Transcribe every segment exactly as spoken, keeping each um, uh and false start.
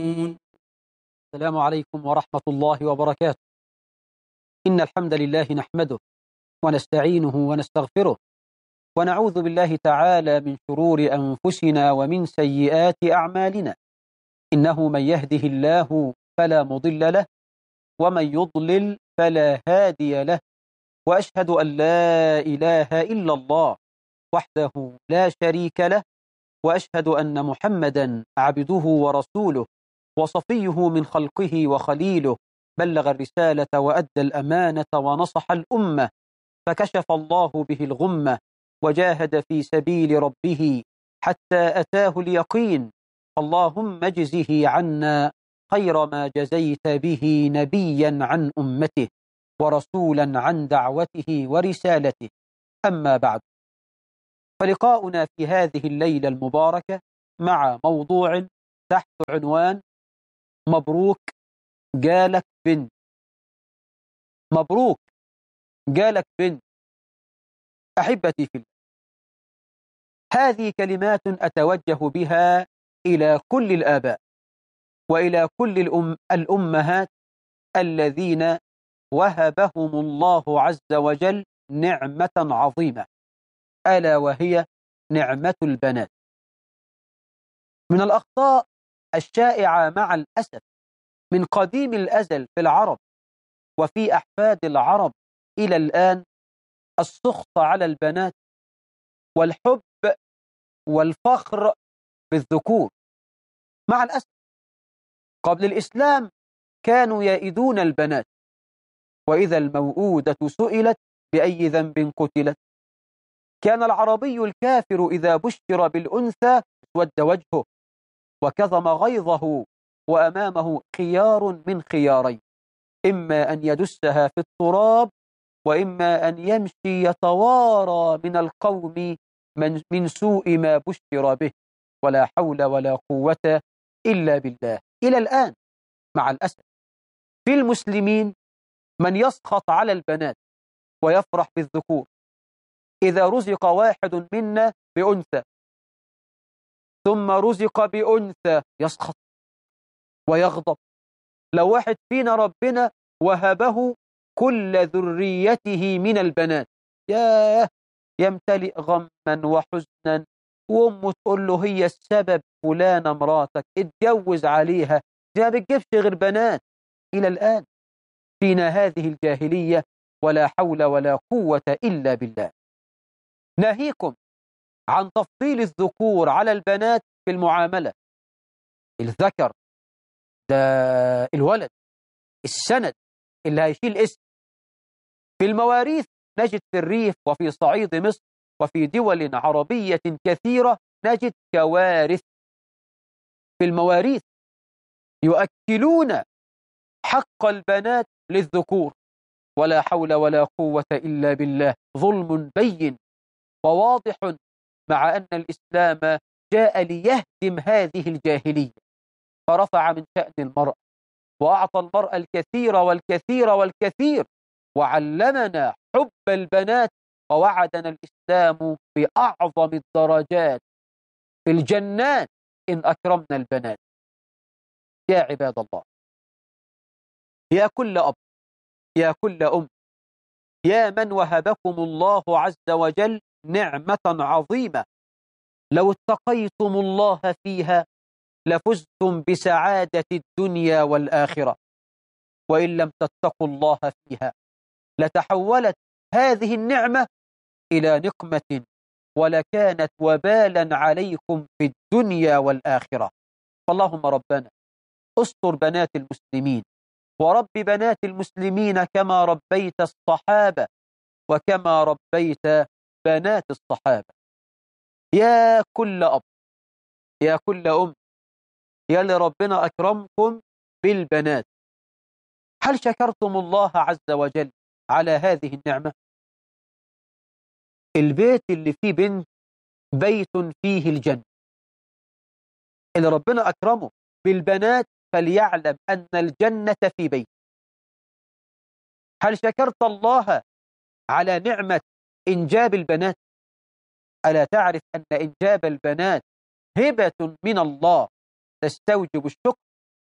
السلام عليكم ورحمة الله وبركاته. إن الحمد لله نحمده ونستعينه ونستغفره ونعوذ بالله تعالى من شرور أنفسنا ومن سيئات أعمالنا. إنه من يهده الله فلا مضل له ومن يضلل فلا هادي له، وأشهد أن لا إله إلا الله وحده لا شريك له، وأشهد أن محمدا عبده ورسوله وصفيه من خلقه وخليله، بلغ الرسالة وأدى الأمانة ونصح الأمة، فكشف الله به الغمة وجاهد في سبيل ربه حتى أتاه اليقين. اللهم اجزه عنا خير ما جزيت به نبيا عن أمته ورسولا عن دعوته ورسالته. أما بعد، فلقاؤنا في هذه الليلة المباركة مع موضوع تحت عنوان مبروك جالك بنت. مبروك جالك بنت. أحبتي في الله، هذه كلمات أتوجه بها إلى كل الآباء وإلى كل الأم الأمهات الذين وهبهم الله عز وجل نعمة عظيمة، ألا وهي نعمة البنات. من الأخطاء الشائعة مع الأسف من قديم الأزل في العرب وفي أحفاد العرب إلى الآن السخط على البنات والحب والفخر بالذكور. مع الأسف قبل الإسلام كانوا يئدون البنات، وإذا الموءودة سئلت بأي ذنب قتلت. كان العربي الكافر إذا بشر بالأنثى اسود وجهه وكظم غيظه، وأمامه خيار من خيارين: إما أن يدسها في التراب، وإما أن يمشي يتوارى من القوم من, من سوء ما بشر به. ولا حول ولا قوة إلا بالله. إلى الآن مع الأسف في المسلمين من يسخط على البنات ويفرح بالذكور. إذا رزق واحد منا بأنثى ثم رزق بأنثى يسخط ويغضب. لو واحد فينا ربنا وهبه كل ذريته من البنات، ياه يمتلئ غما وحزنا، وأمه تقول له هي السبب، فلانة مراتك اتجوز عليها، دي ما بتجيبش غير بنات. إلى الآن فينا هذه الجاهلية، ولا حول ولا قوة إلا بالله. ناهيكم عن تفضيل الذكور على البنات في المعاملة. الذكر ده الولد السند اللي هيشيل اسم. في المواريث نجد في الريف وفي صعيد مصر وفي دول عربية كثيرة نجد كوارث. في المواريث يؤكلون حق البنات للذكور، ولا حول ولا قوة إلا بالله. ظلم بين وواضح، مع أن الإسلام جاء ليهدم هذه الجاهلية، فرفع من شأن المرأة وأعطى المرأة الكثير والكثير والكثير، وعلمنا حب البنات، ووعدنا الإسلام بأعظم الدرجات في الجنات إن أكرمنا البنات. يا عباد الله، يا كل أب، يا كل أم، يا من وهبكم الله عز وجل نعمة عظيمة، لو اتقيتم الله فيها لفزتم بسعادة الدنيا والآخرة، وإن لم تتقوا الله فيها لتحولت هذه النعمة إلى نقمة، ولكانت وبالا عليكم في الدنيا والآخرة. فاللهم ربنا استر بنات المسلمين، ورب بنات المسلمين كما ربيت الصحابة وكما ربيت بنات الصحابة. يا كل أب، يا كل أم، يا اللي ربنا أكرمكم بالبنات، هل شكرتم الله عز وجل على هذه النعمة؟ البيت اللي فيه بنت بيت فيه الجنة. اللي ربنا أكرمه بالبنات فليعلم أن الجنة في بيت. هل شكرت الله على نعمة إنجاب البنات؟ ألا تعرف أن إنجاب البنات هبة من الله تستوجب الشكر؟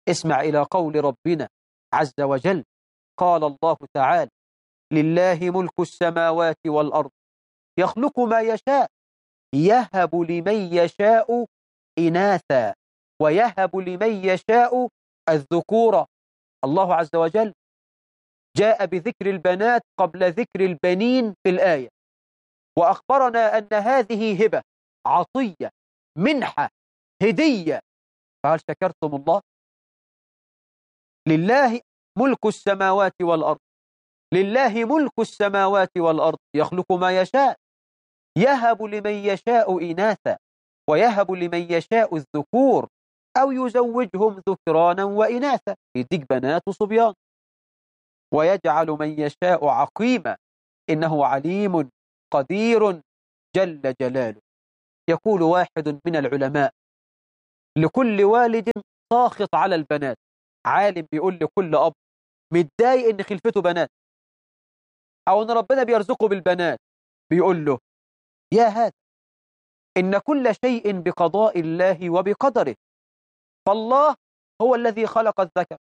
اسمع إلى قول ربنا عز وجل. قال الله تعالى: لله ملك السماوات والأرض يخلق ما يشاء يهب لمن يشاء إناثا ويهب لمن يشاء الذكورة. الله عز وجل جاء بذكر البنات قبل ذكر البنين في الآية، وأخبرنا أن هذه هبة، عطية، منحة، هدية. فهل شكرتم الله؟ لله ملك السماوات والأرض، لله ملك السماوات والأرض يخلق ما يشاء يهب لمن يشاء إناثا ويهب لمن يشاء الذكور أو يزوجهم ذكرانا وإناثا، يديك بنات وصبيان. ويجعل من يشاء عقيما إنه عليم قدير جل جلاله. يقول واحد من العلماء: لكل والد ساخط على البنات. عالم بيقول لكل أب متضايق إن خلفته بنات أو إن ربنا بيرزقه بالبنات، بيقول له: يا هذا، إن كل شيء بقضاء الله وبقدره، فالله هو الذي خلق الذكر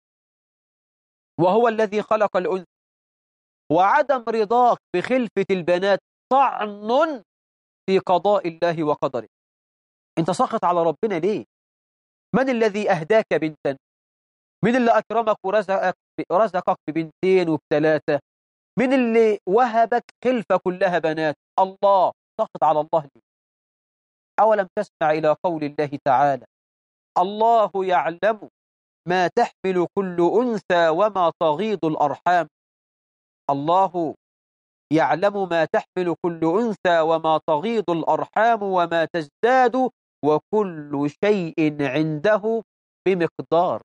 وهو الذي خلق الأنثى، وعدم رضاك بخلفة البنات طعن في قضاء الله وقدره. أنت ساخط على ربنا ليه؟ من الذي أهداك بنتا؟ من اللي أكرمك ورزقك رزقك ببنتين وبثلاثة؟ من اللي وهبك خلفة كلها بنات؟ الله. ساخط على الله ليه؟ أولم تسمع إلى قول الله تعالى: الله يعلم ما تحمل كل أنثى وما تغيض الأرحام. الله يعلم ما تحمل كل أنثى وما تغيض الأرحام وما تزداد، وكل شيء عنده بمقدار.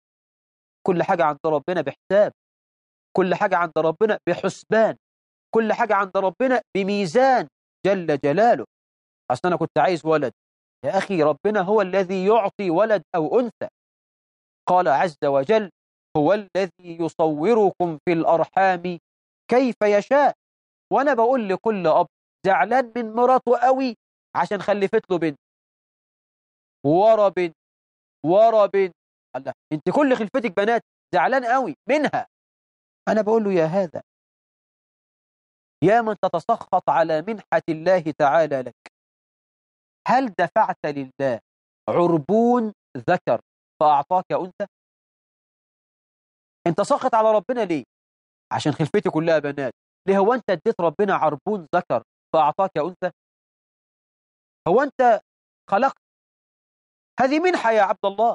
كل حاجة عند ربنا بحساب، كل حاجة عند ربنا بحسبان، كل حاجة عند ربنا بميزان جل جلاله. أصلا أنا كنت عايز ولد، يا أخي ربنا هو الذي يعطي ولد أو أنثى. قال عز وجل: هو الذي يصوركم في الأرحام كيف يشاء. وأنا بقول لكل أب زعلان من مراته قوي عشان خلفت له بنت ورا بنت ورا بنت، الله، انت كل خلفتك بنات، زعلان قوي منها. أنا بقول له: يا هذا، يا من تتسخط على منحة الله تعالى لك، هل دفعت لله عربون ذكر فأعطاك أنثى؟ انت ساخط على ربنا ليه؟ عشان خلفتي كلها بنات. ليه؟ هو انت اديت ربنا عربون ذكر فأعطاك أنثى؟ هو انت خلقت؟ هذه منحة يا عبد الله،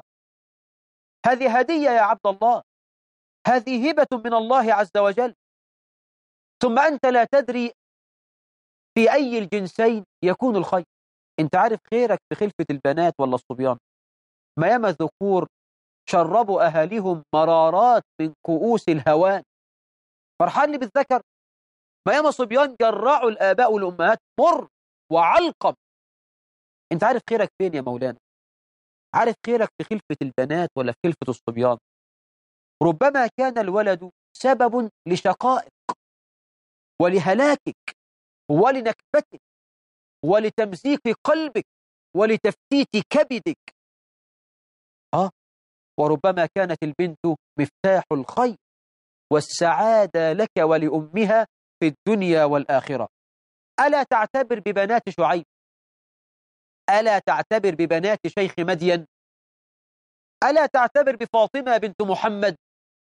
هذه هدية يا عبد الله، هذه هبة من الله عز وجل. ثم أنت لا تدري في أي الجنسين يكون الخير. انت عارف خيرك في خلفة البنات ولا الصبيان؟ ما ياما ذكور شربوا أهاليهم مرارات من كؤوس الهوان، فرحان لي بالذكر. ما ياما صبيان جرعوا الآباء والأمهات مر وعلقم. انت عارف خيرك فين يا مولانا؟ عارف خيرك في خلفة البنات ولا في خلفة الصبيان؟ ربما كان الولد سبب لشقائك ولهلاكك ولنكبتك ولتمزيق قلبك ولتفتيت كبدك. آه وربما كانت البنت مفتاح الخير والسعادة لك ولأمها في الدنيا والآخرة. ألا تعتبر ببنات شعيب؟ ألا تعتبر ببنات شيخ مدين؟ ألا تعتبر بفاطمة بنت محمد؟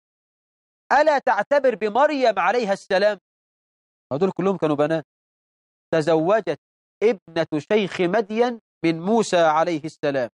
ألا تعتبر بمريم عليها السلام؟ هذول كلهم كانوا بنات. تزوجت ابنة شيخ مدين من موسى عليه السلام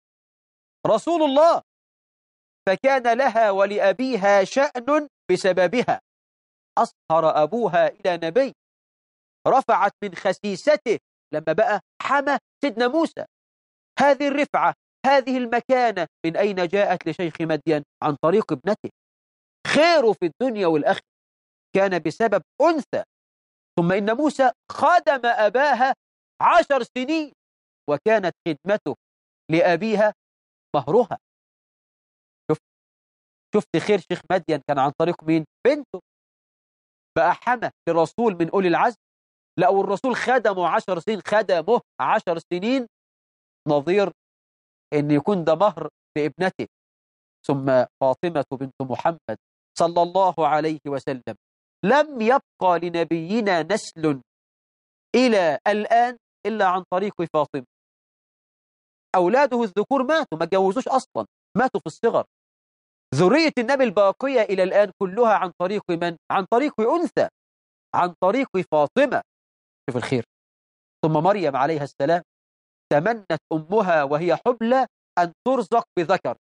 رسول الله، فكان لها ولأبيها شأن بسببها. أصهر أبوها إلى نبي، رفعت من خسيسته لما بقى حمى سيدنا موسى. هذه الرفعة، هذه المكانة من أين جاءت لشيخ مدين؟ عن طريق ابنته. خيره في الدنيا والآخرة كان بسبب أنثى. ثم إن موسى خدم أباها عشر سنين، وكانت خدمته لأبيها مهرها. شفت شفت خير شيخ مدين كان عن طريق مين؟ بنته. بقى حمى لرسول من أولي العزم. لا، والرسول خدمه عشر سنين، خدمه عشر سنين، نظير إن يكون ده مهر لابنته. ثم فاطمة بنت محمد صلى الله عليه وسلم، لم يبقى لنبينا نسل إلى الآن إلا عن طريق فاطمة. أولاده الذكور ماتوا، ما اتجوزوش أصلا، ماتوا في الصغر. ذرية النبي الباقية إلى الآن كلها عن طريق من؟ عن طريق أنثى، عن طريق فاطمة. شوف الخير. ثم مريم عليها السلام تمنت أمها وهي حبلى أن ترزق بذكر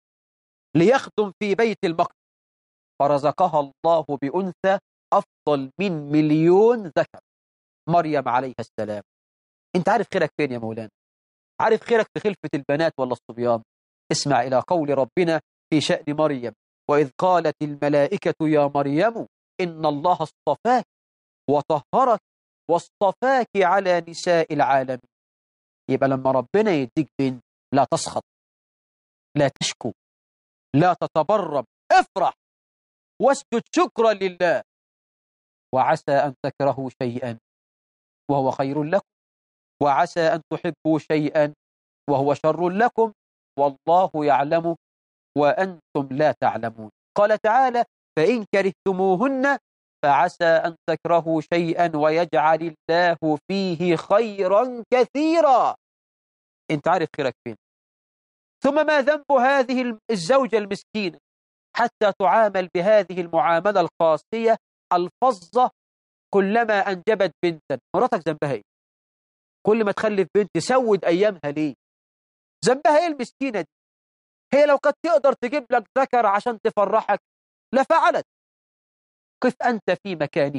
ليخدم في بيت المقدس، فرزقها الله بأنثى أفضل من مليون ذكر، مريم عليها السلام. أنت عارف خيرك فين يا مولانا؟ عارف خيرك في خلفة البنات ولا الصبيان؟ اسمع إلى قول ربنا في شأن مريم: وإذ قالت الملائكة يا مريم إن الله اصطفاك وطهرك واصطفاك على نساء العالمين. يبقى لما ربنا يديك بنت لا تسخط، لا تشكو، لا تتبرم، افرح واسجد شكرا لله. وعسى أن تكرهوا شيئا وهو خير لكم، وعسى أن تحبوا شيئا وهو شر لكم، والله يعلم وأنتم لا تعلمون. قال تعالى: فإن كرهتموهن فعسى أن تكرهوا شيئا ويجعل الله فيه خيرا كثيرا. انت عارف خيرك فين. ثم ما ذنب هذه الزوجة المسكينة حتى تعامل بهذه المعاملة القاسية الفظة كلما أنجبت بنتا؟ مراتك ذنبها إيه؟ كل ما تخلف بنت تسود أيامها ليه؟ ذنبها إيه المسكينة دي؟ هي لو كانت تقدر تجيب لك ذكر عشان تفرحك لفعلت. قف أنت في مكانه.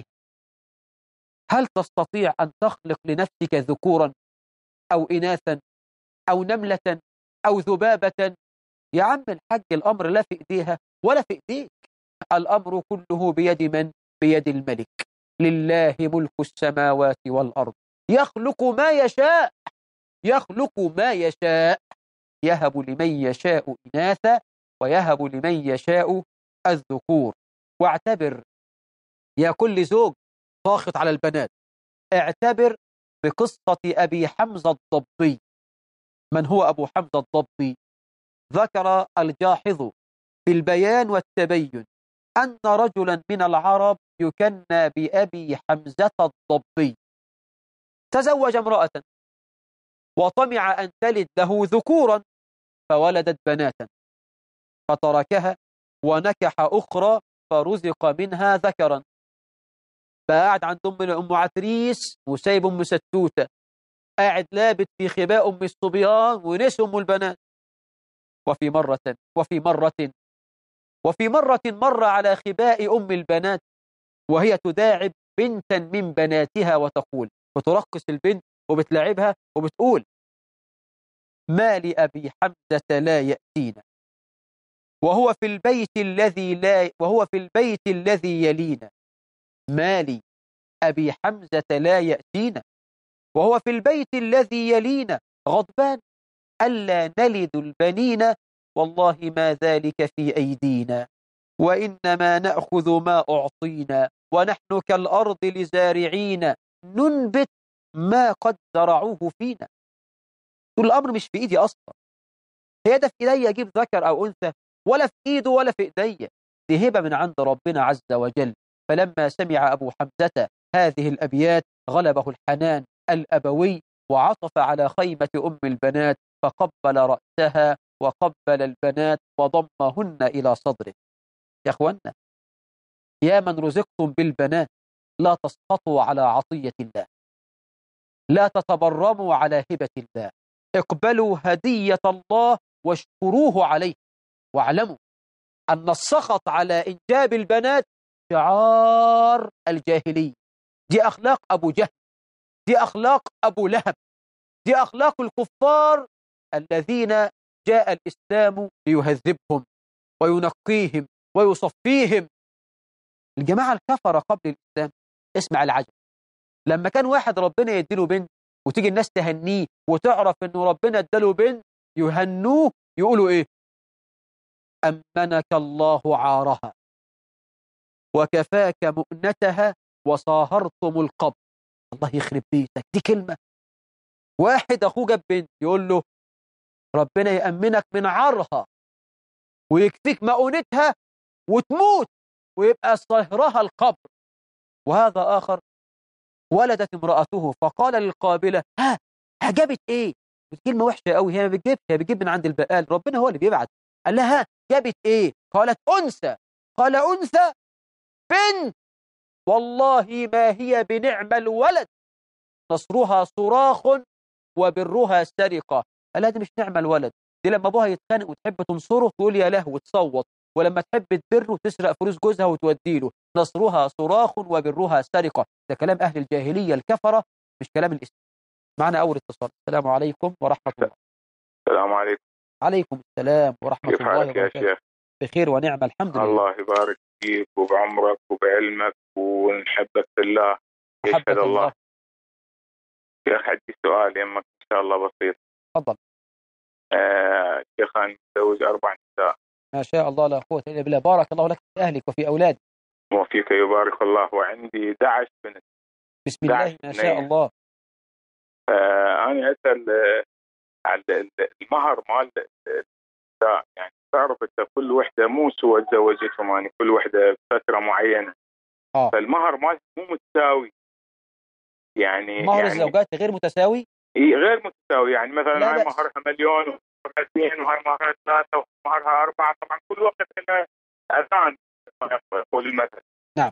هل تستطيع أن تخلق لنفسك ذكورا أو إناثا أو نملة أو ذبابة؟ يا عم الحاج، الأمر لا في إيديها ولا في إيديك، الأمر كله بيد من؟ بيد الملك. لله ملك السماوات والأرض، يخلق ما يشاء، يخلق ما يشاء، يهب لمن يشاء إناثا ويهب لمن يشاء الذكور. واعتبر يا كل زوج ضاغط على البنات، اعتبر بقصة أبي حمزة الضبي. من هو أبو حمزة الضبي؟ ذكر الجاحظ في البيان والتبين أن رجلا من العرب يكنى بأبي حمزة الضبي تزوج امرأة وطمع أن تلد له ذكورا فولدت بناتا، فتركها ونكح أخرى فرزق منها ذكرا. فقعد عند أم أم عتريس وسايب أم ستوتة، قاعد لابت في خباء أم الصبيان ونسي أم البنات. وفي مرة وفي مرة وفي مرة مر على خباء أم البنات وهي تداعب بنتا من بناتها وتقول، بترقص البنت وبتلعبها وبتقول: ما لأبي حمزة لا يأتينا وهو في البيت الذي لا وهو في البيت الذي يلينا. ما لي أبي حمزة لا يأتينا وهو في البيت الذي يلينا، غضبان ألا نلد البنين، والله ما ذلك في أيدينا، وإنما نأخذ ما أعطينا، ونحن كالأرض لزارعين ننبت ما قد زرعوه فينا. كل الأمر مش في إيدي أصلا، هي ده في إيدي أجيب ذكر أو أنثى؟ ولا في إيده ولا في إيدي، دي هبة من عند ربنا عز وجل. فلما سمع أبو حمزة هذه الأبيات غلبه الحنان الأبوي وعطف على خيمة أم البنات فقبل رأسها وقبل البنات وضمهن إلى صدره. يا أخوانا، يا من رزقتم بالبنات لا تسقطوا على عطية الله، لا تتبرموا على هبة الله، اقبلوا هدية الله واشكروه عليه، واعلموا أن السخط على إنجاب البنات شعار الجاهلية. دي أخلاق أبو جهل، دي أخلاق أبو لهب، دي أخلاق الكفار الذين جاء الإسلام ليهذبهم وينقيهم ويصفيهم. الجماعة الكفرة قبل الإسلام، اسمع العجب، لما كان واحد ربنا يديله بنت وتيجي الناس تهنيه وتعرف أنه ربنا اداله بنت يهنوه، يقولوا إيه؟ أمنك الله عارها وكفاك مؤنتها وصاهرتم القبر. الله يخرب بيتك، دي كلمة. واحد أخوه جاب بنت يقول له ربنا يأمنك من عارها، ويكفيك مؤونتها وتموت ويبقى صهرها القبر. وهذا آخر ولدت امرأته فقال للقابلة ها جابت ايه؟ كلمة وحشة قوي، هي ما بتجيبش، هي بتجيب من عند البقال، ربنا هو اللي بيبعت. قال لها ها جابت ايه؟ قالت أنثى. قال أنثى؟ بنت؟ والله ما هي بنعم الولد، نصرها صراخ وبرها سرقة. قال لها دي مش نعم الولد، دي لما ابوها يتخانق وتحب تنصره تقول يا له وتصوت، ولما تحب تبره تسرق فلوس جوزها وتودي له. نصرها صراخ وبرها سرقة. ده كلام أهل الجاهلية الكفرة، مش كلام الإسلام. معنا أول اتصال. السلام عليكم ورحمة الله. السلام عليكم. عليكم السلام ورحمة كيف الله حالك يا وبركاته. شيخ؟ بخير ونعم الحمد لله. الله يبارك فيك وبعمرك وبعلمك ونحبك في الله. يشهد أحبك الله. الله. شيخ عندي سؤال يمك إن شاء الله بسيط. تفضل. آه شيخ أنا متزوج أربع نساء. ما شاء الله لا قوة إلا بالله. بارك الله لك في أهلك وفي أولادك. وفيك يبارك الله. وعندي أحد عشر بنت. بسم الله ما شاء الله. آه أنا أسأل على المهر مال النساء، يعني تعرف أنت كل وحدة مو سوى تزوجتهم، يعني كل وحدة بفترة معينة. آه. فالمهر مال مو متساوي. يعني مهر يعني الزوجات غير متساوي؟ اي غير متساوي، يعني مثلا لا هاي بأس. مهرها مليون ومهرها اثنين وهاي مهرها ثلاثة ومهرها أربعة، طبعا كل وقت لها أذان يقول المثل. نعم.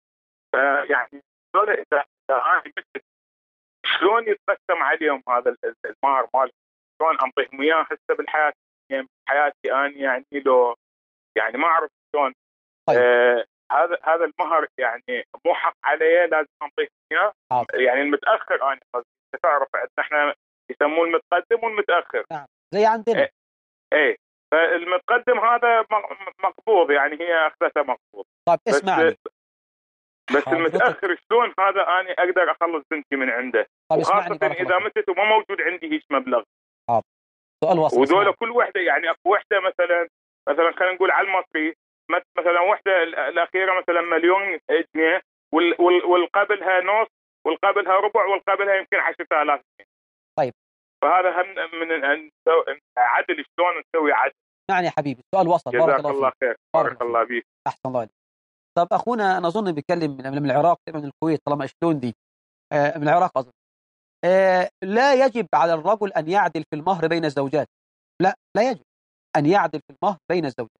فيعني هذول إذا إذا أنا مثل شلون يتقسم عليهم هذا المهر مال، شلون أنطيهم إياه هسه بالحياة، يعني حياتي أنا يعني لو يعني ما أعرف شلون. طيب. آه هذا هذا المهر يعني مو حق علي لازم أنطيهم إياه. يعني المتأخر أنا تعرف عندنا احنا يسموه المتقدم والمتأخر. نعم زي عندنا. ايه, ايه. فالمتقدم هذا مقبوض، يعني هي اخذتها مقبوض. طيب اسمعني. بس المتأخر شلون هذا انا اقدر اخلص بنتي من عنده؟ طيب وخاصة اذا متت وما موجود عندي هيك مبلغ. طيب سؤال وصل. ودول كل وحده يعني اكو وحده مثلا مثلا خلينا نقول على المصري مثلا وحده الاخيره مثلا مليون جنيه، والقبلها نص والقبلها ربع والقبلها يمكن عشرة آلاف جنيه. طيب. فهذا هم من عدل، شلون نسوي عدل؟ يعني يا حبيبي السؤال وصل. جزاك الله خير. بارك الله بيك. احسن الله عليك. طب اخونا انا اظن بيتكلم من العراق من الكويت، طالما شلون دي آه من العراق اظن. آه لا يجب على الرجل ان يعدل في المهر بين الزوجات. لا لا يجب ان يعدل في المهر بين الزوجات.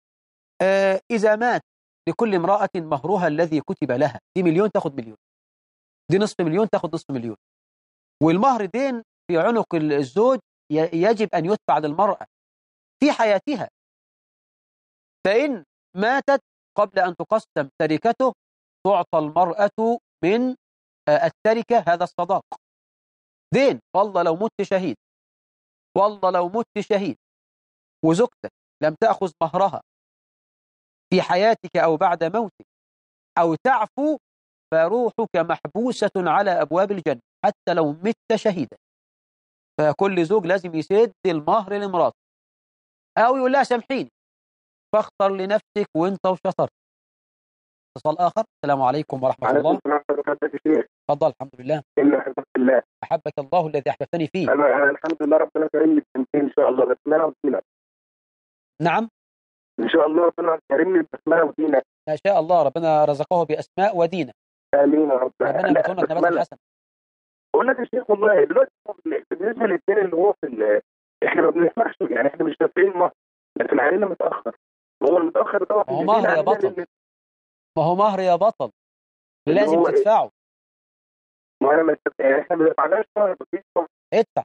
آه اذا مات لكل امرأة مهرها الذي كتب لها، دي مليون تاخد مليون، دي نصف مليون تاخد نصف مليون. والمهر دين في عنق الزوج يجب أن يدفع للمرأة في حياتها، فإن ماتت قبل أن تقسم تركته تعطى المرأة من التركة هذا الصداق دين. والله لو مت شهيد، والله لو مت شهيد وزوجتك لم تأخذ مهرها في حياتك أو بعد موتك أو تعفو، فروحك محبوسة على أبواب الجنة حتى لو مت شهيدا. فكل زوج لازم يسد المهر لمراته، أو يقول لها سامحيني فاختر لنفسك وانت وشطرت. اتصال آخر. السلام عليكم ورحمة الله. تفضل. الحمد لله. إلا أحبك الله. أحبك الله الذي أحببتني فيه. أنا, أنا الحمد لله ربنا كرمني بسنتين إن شاء الله بسمنا ودينك. نعم. إن شاء الله ربنا كرمني بسمنا ودينك. ما شاء الله ربنا رزقه بأسماء ودينة. آمين يا رب. ربنا يمتعونك نبات حسن. بقول لك يا شيخ والله دلوقتي بالنسبة للدين اللي هو في احنا ما بنسمعش، يعني احنا مش دافعين مهر لكن علينا متأخر. هو المتأخر ده ما هو مهر يا بطل. ما هو مهر يا بطل لازم تدفعه. ما انا مت... يعني احنا ما دفعناش مهر. ادفع.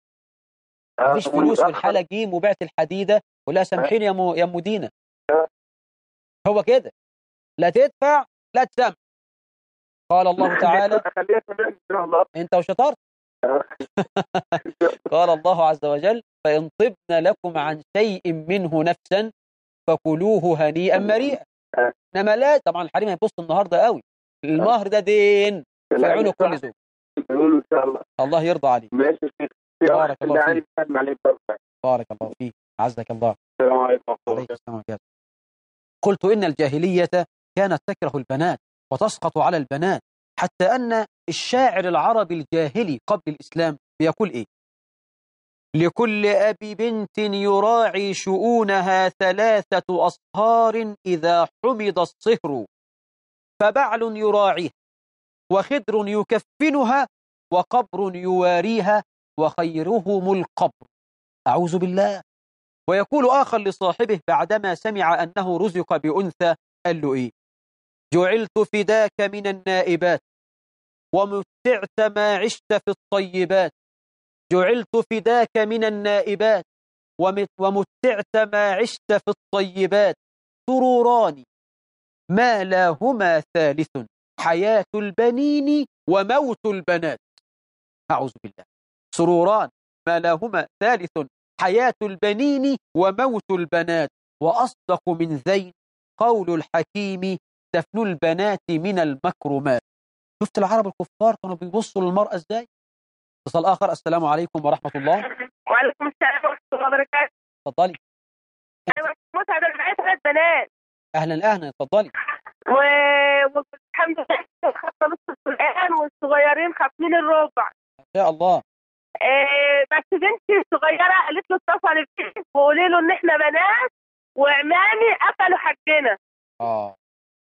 مفيش آه فلوس والحالة جيم وبعت الحديدة ولا سامحيني يا م... يا ام دينا. آه. هو كده، لا تدفع لا تسامح. قال الله تعالى انت وشطرت. قال الله عز وجل فإن طبن لكم عن شيء منه نفسا فكلوه هنيئا مريئا. انما لا طبعا الحريم هيبص النهارده قوي. المهر ده دين في عنق كل زوج. ان شاء الله الله يرضى عليك. ماشي بارك الله فيك. بارك الله فيك. عزك الله. السلام عليكم. عليكم السلام عليكم. قلت إن الجاهلية كانت تكره البنات وتسقط على البنات، حتى أن الشاعر العربي الجاهلي قبل الإسلام بيقول إيه؟ لكل أب بنت يراعي شؤونها ثلاثة أصهار إذا حمض الصهر، فبعل يراعيها، وخدر يكفنها، وقبر يواريها، وخيرهم القبر. أعوذ بالله. ويقول آخر لصاحبه بعدما سمع أنه رزق بأنثى، قال له إيه؟ جعلت فداك من النائبات، ومتعت ما عشت في الطيبات. جعلت فداك من النائبات، ومتعت ما عشت في الطيبات. سروران ما لاهما ثالث، حياة البنين وموت البنات. أعوذ بالله. سروران ما لاهما ثالث، حياة البنين وموت البنات. وأصدق من ذين قول الحكيم، تفنو البنات من المكرمات. شفت العرب الكفار كانوا بيبصوا للمرأة ازاي؟ اتصال آخر. السلام عليكم ورحمة الله. وعليكم السلام ورحمة الله وبركاته. اتفضلي. أيوة مسعد، أنا معايا ثلاث بنات. أهلا أهلا، اتفضلي. و... والحمد لله خدنا نص القرآن، والصغيرين خاتمين الربع. ما شاء الله. إيه بس بنتي الصغيرة قالت له اتصل بيه وقولي له إن إحنا بنات وعمامي أكلوا حقنا. آه.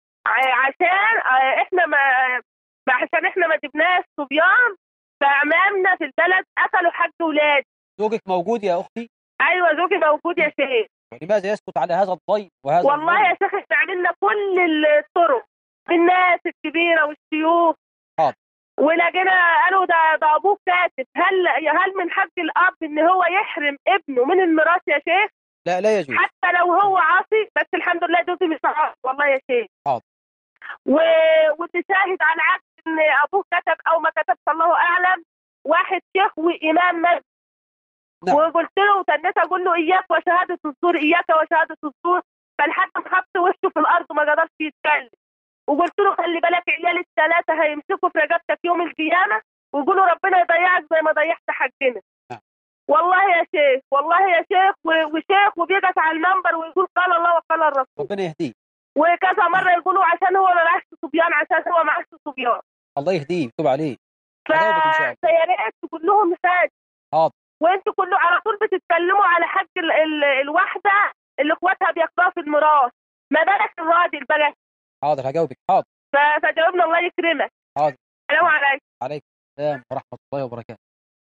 عشان إحنا ما عشان إحنا ما جبناش صبيان، فعمامنا في البلد أكلوا حق ولاد. زوجك موجود يا أختي؟ أيوة زوجي موجود يا شيخ. ولماذا يسكت على هذا الضيف وهذا والله الضيف؟ يا شيخ احنا عملنا كل الطرق بالناس الكبيرة والشيوخ. حاضر. ولقينا قالوا ده ده أبوه كاتب. هل هل من حق الأب إن هو يحرم ابنه من الميراث يا شيخ؟ لا لا يجوز. حتى لو هو عاصي، بس الحمد لله جوزي مش عاصي والله يا شيخ. حاضر. و... وتشاهد على عكس إن أبوه كتب أو ما كتبش الله أعلم، واحد شيخ وإمام مسجد. نعم. وقلت له وتنيت اقول له اياك وشهاده الزور، اياك وشهاده الزور، فالحد حط وشه في الارض وما قدرش يتكلم. وقلت له خلي بالك عيال الثلاثه هيمسكوا في رقبتك يوم القيامه ويقولوا ربنا يضيعك زي ما ضيعت حقنا. نعم. والله يا شيخ، والله يا شيخ، وشيخ وبيقف على المنبر ويقول قال الله وقال الرسول. ربنا يهديه. وكذا مره يقولوا عشان هو ما معاش صبيان، عشان هو معاش صبيان. الله يهديه ويتوب عليه. فيا ريت تقول لهم حاجه. حاضر. وانتوا كله على طول بتتكلموا على حق ال ال الواحده اللي اخواتها بياخدوها في الميراث، ما بالك الراجل بقى؟ حاضر هجاوبك. حاضر. فجاوبنا الله يكرمك. حاضر. السلام عليكم. عليكم السلام ورحمه الله وبركاته.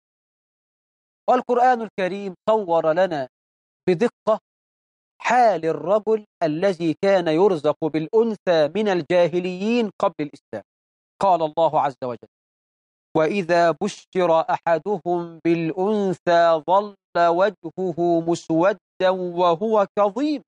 والقرآن الكريم صور لنا بدقة حال الرجل الذي كان يرزق بالأنثى من الجاهليين قبل الإسلام. قال الله عز وجل: وإذا بشر أحدهم بالأنثى ظل وجهه مسودا وهو كظيم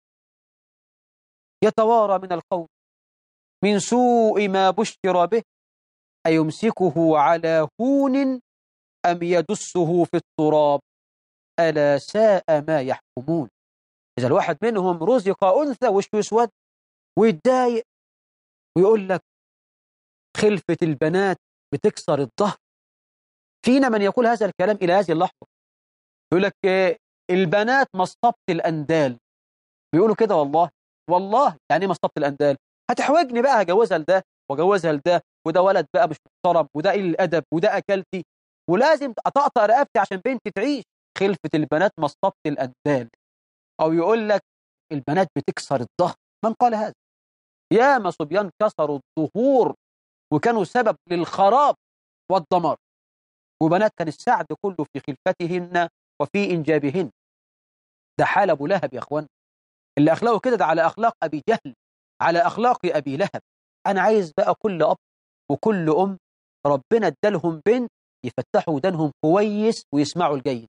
يتوارى من القوم من سوء ما بشر به، أيمسكه على هون أم يدسه في التراب، ألا ساء ما يحكمون. إذا الواحد منهم رزق أنثى وشه يسود ويتضايق ويقول لك خلفة البنات بتكسر الظهر. فينا من يقول هذا الكلام إلى هذه اللحظة، يقول لك البنات مصطبة الأندال. بيقولوا كده والله والله. يعني مصطبة الأندال؟ هتحوجني بقى، هجوزها لده وجوزها لده، وده ولد بقى مش محترم، وده قليل الأدب، وده أكلتي، ولازم أطقطق رقبتي عشان بنتي تعيش. خلفة البنات مصطبة الأندال. أو يقول لك البنات بتكسر الظهر. من قال هذا؟ ياما صبيان كسروا الظهور وكانوا سبب للخراب والدمار، وبنات كان السعد كله في خلفتهن وفي إنجابهن. ده حال أبو لهب يا أخوان، اللي أخلاقه كده ده على أخلاق أبي جهل، على أخلاق أبي لهب. أنا عايز بقى كل أب وكل أم ربنا ادالهم بنت يفتحوا ودانهم كويس ويسمعوا الجيد.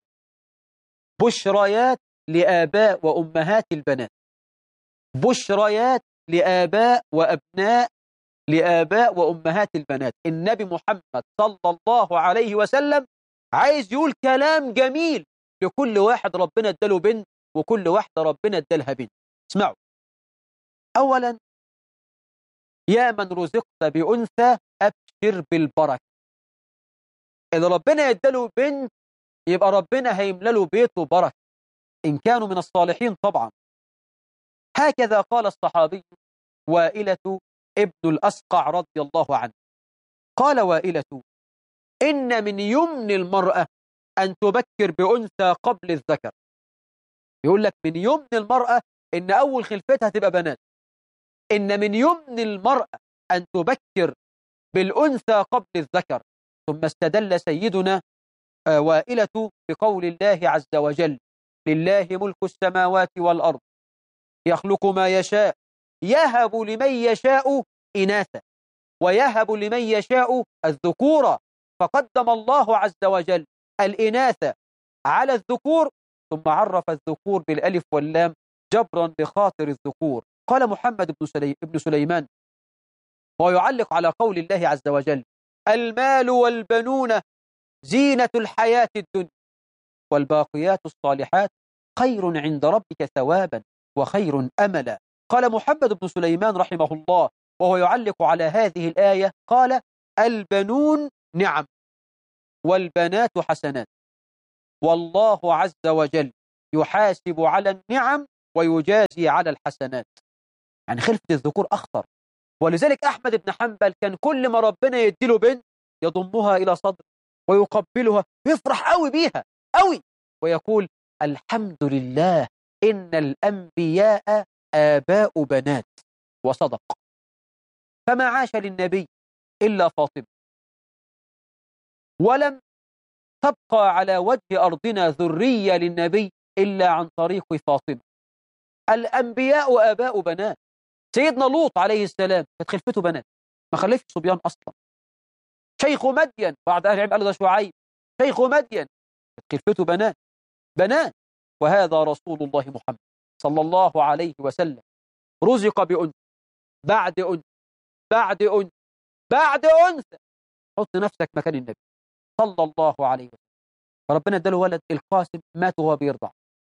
بشريات لآباء وأمهات البنات، بشريات لآباء وأبناء لآباء وأمهات البنات. النبي محمد صلى الله عليه وسلم عايز يقول كلام جميل لكل واحد ربنا اداله بنت وكل واحدة ربنا ادالها بنت. اسمعوا. أولا، يا من رزقت بأنثى أبشر بالبركة. إذا ربنا اداله بنت يبقى ربنا هيملى له بيته بركة، إن كانوا من الصالحين طبعا. هكذا قال الصحابي وائلة ابن الأسقع رضي الله عنه. قال وائلة: إن من يمن المرأة أن تبكر بأنثى قبل الذكر. يقول لك من يمن المرأة إن أول خلفتها تبقى بنات، إن من يمن المرأة أن تبكر بالأنثى قبل الذكر. ثم استدل سيدنا وائلة بقول الله عز وجل: لله ملك السماوات والأرض يخلق ما يشاء يهب لمن يشاء إناثا ويهب لمن يشاء الذكور، فقدم الله عز وجل الإناث على الذكور، ثم عرف الذكور بالألف واللام جبرا بخاطر الذكور. قال محمد بن, سلي... بن سليمان ويعلق على قول الله عز وجل: المال والبنون زينة الحياة الدنيا والباقيات الصالحات خير عند ربك ثوابا وخير أملا. قال محمد بن سليمان رحمه الله وهو يعلق على هذه الآية، قال: البنون نعم والبنات حسنات، والله عز وجل يحاسب على النعم ويجازي على الحسنات. يعني خلفة الذكور أخطر. ولذلك أحمد بن حنبل كان كل ما ربنا يديله بنت يضمها إلى صدره ويقبلها ويفرح قوي بيها قوي ويقول: الحمد لله إن الأنبياء آباء بنات. وصدق. فما عاش للنبي إلا فاطمة، ولم تبقى على وجه أرضنا ذرية للنبي إلا عن طريق فاطمة. الأنبياء آباء بنات. سيدنا لوط عليه السلام كانت خلفته بنات، ما خلفش صبيان أصلا. شيخ مدين، بعض أهل العلم قالوا ده شعيب، شيخ مدين كانت خلفته بنات بنات. وهذا رسول الله محمد صلى الله عليه وسلم رزق بأنثى بعد أنثى بعد أنثى بعد أنثى. حط نفسك مكان النبي صلى الله عليه وسلم. فربنا اداله ولد، القاسم مات وهو بيرضع،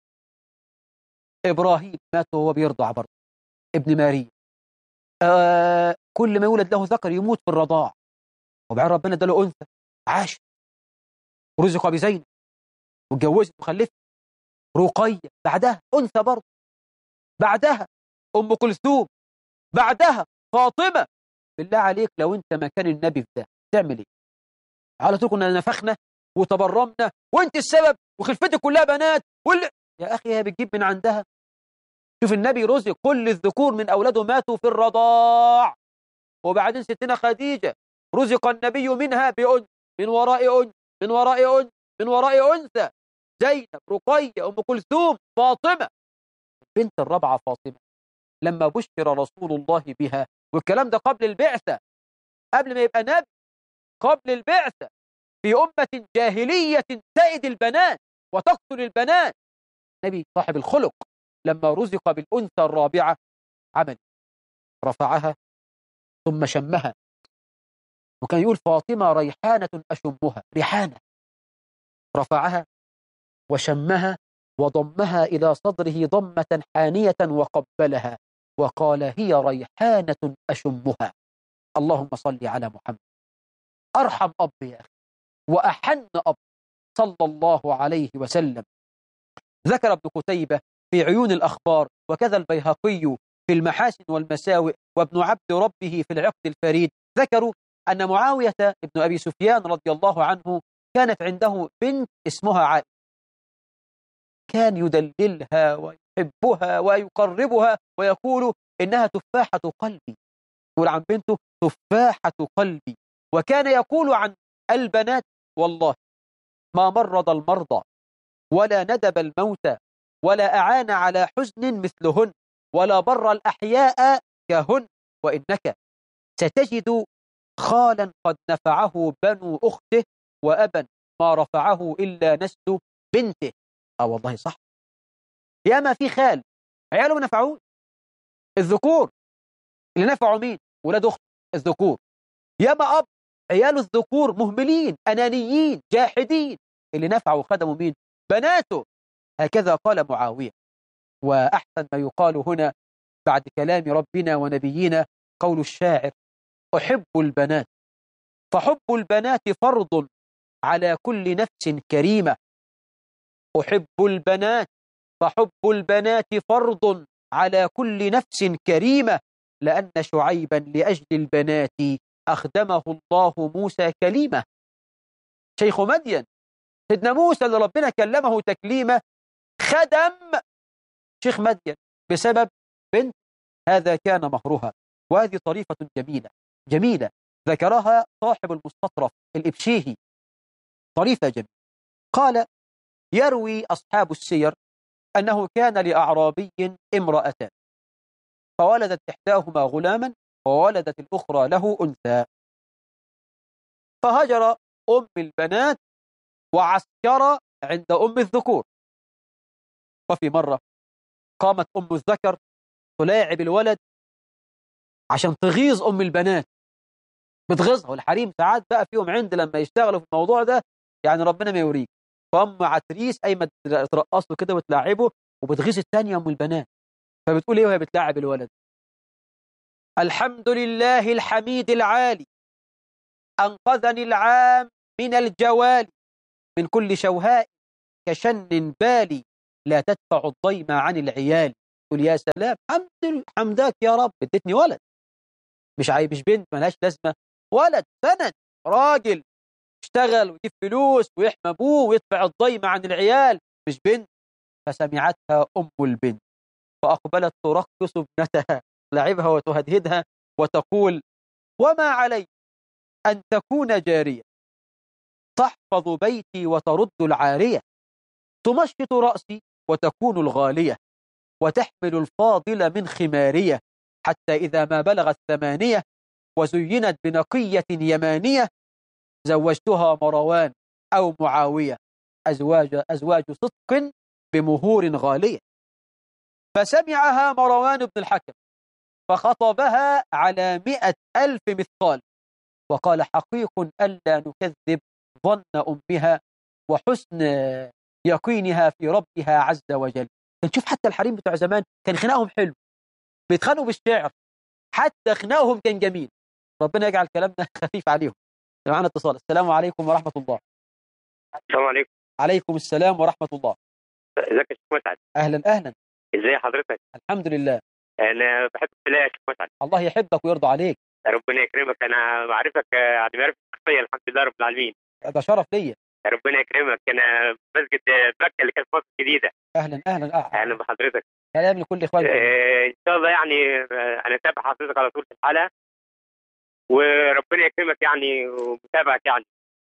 إبراهيم مات وهو بيرضع برضه، ابن ماريا. آه كل ما يولد له ذكر يموت في الرضاع. وبعدين ربنا اداله أنثى، عاش ورزق بزينب واتجوزت وخلفت رقية، بعدها أنثى برضه، بعدها أم كلثوم، بعدها فاطمة. بالله عليك لو أنت مكان النبي في ده تعمل إيه؟ على طول كنا نفخنا وتبرمنا وأنت السبب وخلفتك كلها بنات وال... يا أخي هي بتجيب من عندها. شوف النبي رزق كل الذكور من أولاده ماتوا في الرضاع، وبعدين ستنا خديجة رزق النبي منها بأنثى من وراء أنثى من وراء أنثى من وراء أنثى، زينب، رقية، أم كلثوم، فاطمة. بنت الرابعة فاطمة لما بشر رسول الله بها، والكلام ده قبل البعثة، قبل ما يبقى نبي، قبل البعثة، في أمة جاهلية تئد البنات وتقتل البنات. نبي صاحب الخلق لما رزق بالأنثى الرابعة عمل رفعها ثم شمها، وكان يقول: فاطمة ريحانة أشمها، ريحانة. رفعها وشمها وضمها إلى صدره ضمة حانية وقبلها وقال: هي ريحانة أشمها. اللهم صل على محمد. أرحم أب يا أخي وأحن أب صلى الله عليه وسلم. ذكر ابن قتيبة في عيون الأخبار، وكذا البيهقي في المحاسن والمساوئ، وابن عبد ربه في العقد الفريد، ذكروا أن معاوية ابن أبي سفيان رضي الله عنه كانت عنده بنت اسمها عائشة، كان يدللها ويحبها ويقربها ويقول إنها تفاحة قلبي، يقول عن بنته تفاحة قلبي. وكان يقول عن البنات: والله ما مرض المرضى ولا ندب الموتى ولا أعان على حزن مثلهن ولا بر الأحياء كهن، وإنك ستجد خالا قد نفعه بنو أخته وأبا ما رفعه إلا نسل بنته. آه والله صح، ياما في خال عياله ما نفعوه. الذكور اللي نفعوا مين؟ ولاد أخته الذكور. ياما أب عياله الذكور مهملين أنانيين جاحدين، اللي نفعوا خدموا مين؟ بناته. هكذا قال معاوية. وأحسن ما يقال هنا بعد كلام ربنا ونبينا قول الشاعر: أحب البنات فحب البنات فرض على كل نفس كريمة. أحب البنات فحب البنات فرض على كل نفس كريمة، لأن شعيبا لأجل البنات أخدمه الله موسى كليمة. شيخ مدين سيدنا موسى اللي ربنا كلمه تكليمة خدم شيخ مدين بسبب بنت هذا كان مهرها. وهذه طريفة جميلة جميلة ذكرها صاحب المستطرف الإبشيهي، طريفة جميلة. قال: يروي أصحاب السير أنه كان لأعرابي امرأتان، فولدت إحداهما غلاما وولدت الأخرى له أنثى، فهجر أم البنات وعسكر عند أم الذكور. وفي مرة قامت أم الذكر تلاعب الولد عشان تغيظ أم البنات، بتغيظها. والحريم ساعات بقى فيهم عند لما يشتغلوا في الموضوع ده، يعني ربنا ما يوريك. فأم عتريس أيمة ترقصه كده وتلاعبه، وبتغيظ الثانية أم البنات. فبتقول إيه وهي بتلاعب الولد؟ الحمد لله الحميد العالي أنقذني العام من الجوال، من كل شوهاء كشن بالي، لا تدفع الضيم عن العيال. تقول يا سلام، حمد حمداك يا رب، اديتني ولد، مش عايب، مش بنت ملهاش لازمة، ولد سند راجل اشتغل ويجيب فلوس ويحمى ابوه ويدفع الضيم عن العيال، مش بنت. فسمعتها أم البنت فأقبلت ترقص ابنتها، لعبها وتهدهدها وتقول: وما علي أن تكون جارية تحفظ بيتي وترد العارية، تمشط رأسي وتكون الغالية، وتحمل الفاضل من خمارية، حتى إذا ما بلغت ثمانية وزينت بنقية يمانية زوجتها مروان أو معاوية، أزواج, أزواج صدق بمهور غالية. فسمعها مروان بن الحكم فخطبها على مئة ألف مثقال، وقال: حقيق ألا نكذب ظن أمها وحسن يقينها في ربها عز وجل. نشوف حتى الحريم بتوع زمان كان خناقهم حلو، بيتخانقوا بالشعر، حتى خناقهم كان جميل. ربنا يجعل كلامنا خفيف عليهم. معنا اتصال. السلام عليكم ورحمة الله. السلام عليكم. عليكم السلام ورحمة الله. ازيك يا شيخ مسعد؟ أهلا أهلا. ازي حضرتك؟ الحمد لله. انا بحبك في الله يا شيخ مسعد. الله يحبك ويرضى عليك. ربنا يكرمك. انا بعرفك يعني معرفة شخصية الحمد لله رب العالمين. ده شرف ليا. ربنا يكرمك. انا مسجد مكة اللي كان في مصر الجديدة. أهلا أهلا أهلا, أهلا بحضرتك. سلام لكل إخوانك. آه ان شاء الله يعني انا اتابع حضرتك على طول في الحلقة، وربنا يكرمك يعني ومتابعك يعني.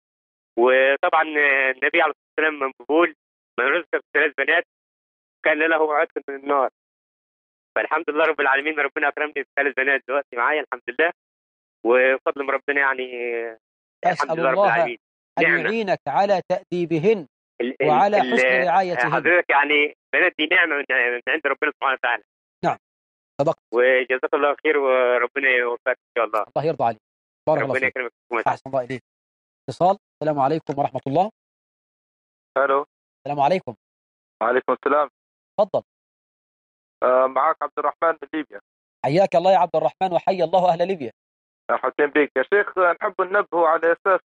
وطبعا النبي عليه الصلاة والسلام من بيقول: من رزق بثلاث بنات كان له عتق من النار. فالحمد لله رب العالمين ربنا اكرمني بثلاث بنات دلوقتي معايا الحمد لله، وفضل من ربنا يعني الحمد لله رب العالمين. أن يعينك على تأديبهن وعلى حسن رعايتهن. حضرتك يعني بنات دي نعمة من عند ربنا سبحانه وتعالى. نعم صدقت. وجزاك الله خير وربنا يوفقك إن شاء الله. الله يرضى عليك. بارك الله ربنا فيك. يكرمك. أحسن الله إليك. اتصال. السلام عليكم ورحمة الله. الو. السلام عليكم. وعليكم السلام. تفضل. آه معك عبد الرحمن من ليبيا. حياك الله يا عبد الرحمن، وحيا الله أهل ليبيا. حسين بيك يا شيخ. نحب ننبه على أساس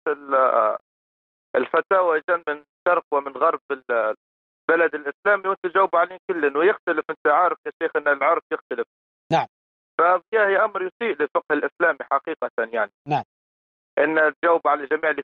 الفتاوى جن من شرق ومن غرب البلد الإسلامي، وأنت تجاوب عليهم كلن ويختلف. أنت عارف يا شيخ أن العرف يختلف. نعم. فهي أمر يسيء للفقه الإسلامي حقيقة يعني. نعم. أن تجاوب على جميع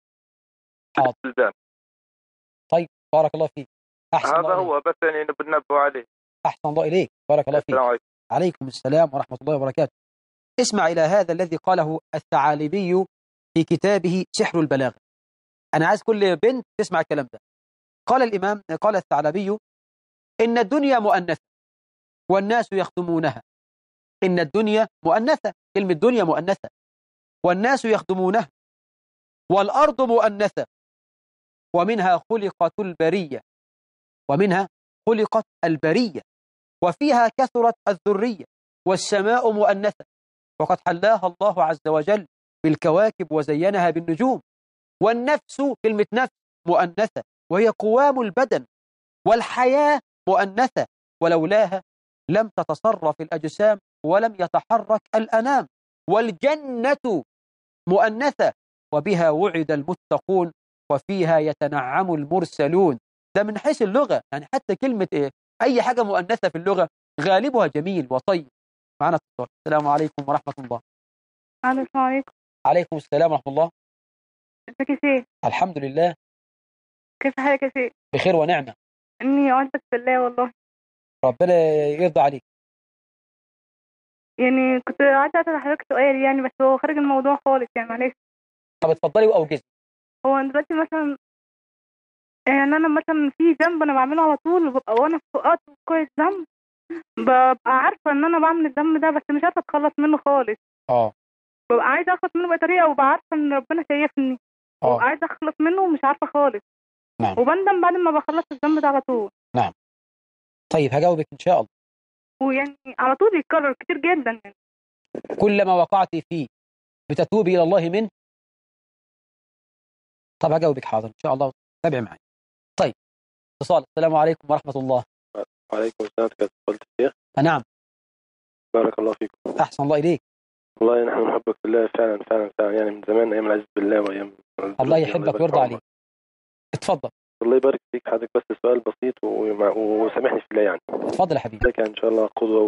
البلدان. طيب بارك الله فيك. أحسن هذا الله هو إليك. بس يعني بننبه عليه. أحسن الله إليك. بارك الله فيك. عليكم. عليكم السلام ورحمة الله وبركاته. اسمع إلى هذا الذي قاله الثعالبي في كتابه سحر البلاغة. أنا عايز كل بنت تسمع الكلام ده. قال الإمام، قال الثعلبي: إن الدنيا مؤنثة والناس يخدمونها. إن الدنيا مؤنثة، كلمة دنيا مؤنثة، والناس يخدمونها، والأرض مؤنثة، ومنها خلقت البرية، ومنها خلقت البرية، وفيها كثرت الذرية، والسماء مؤنثة، وقد حلاها الله عز وجل بالكواكب وزينها بالنجوم. والنفس، كلمة نفس مؤنثة، وهي قوام البدن، والحياة مؤنثة، ولولاها لم تتصرف الأجسام ولم يتحرك الأنام. والجنة مؤنثة، وبها وعد المتقون، وفيها يتنعم المرسلون. ده من حيث اللغة، يعني حتى كلمة إيه؟ أي حاجة مؤنثة في اللغة غالبها جميل وطيب. معنا اتصال. السلام عليكم ورحمة الله. السلام عليكم. عليكم السلام ورحمة الله. ازيك يا شيخ؟ الحمد لله. كيف حالك يا شيخ؟ بخير ونعمة. إني أعزك بالله والله. ربنا يرضى عليك. يعني كنت عايزة أسأل حضرتك سؤال يعني، بس هو خارج الموضوع خالص يعني، معلش. طب اتفضلي وأوجزي. هو دلوقتي مثلا يعني أنا مثلا في ذنب أنا بعمله على طول، وببقى وأنا في وقت كويس ذنب ببقى عارفة إن أنا بعمل الذنب ده، بس مش عارفة أتخلص منه خالص. اه ببقى عايزة أخلص منه بطريقة، وببقى عارفة إن ربنا شايفني، وببقى اه عايزة أخلص منه ومش عارفة خالص. نعم وبندم بعد ما بخلص الذنب ده على طول. نعم. طيب هجاوبك إن شاء الله. ويعني على طول يتكرر كتير جدا يعني. كلما وقعت فيه بتتوبي إلى الله منه. طب هجاوبك حاضر إن شاء الله، تابع معي. طيب اتصال. السلام عليكم ورحمة الله. وعليكم السلام. كيف قلت الشيخ؟ نعم بارك الله فيكم. أحسن الله إليك. والله نحن نحبك بالله فعلا فعلا فعلا، يعني من زمان أيام العز بالله وأيام الله يحبك ويرضى عليك. اتفضل. الله يبارك فيك حضرتك، بس سؤال بسيط وسامحني في الله يعني. اتفضل يا حبيبي. لك إن شاء الله قدوة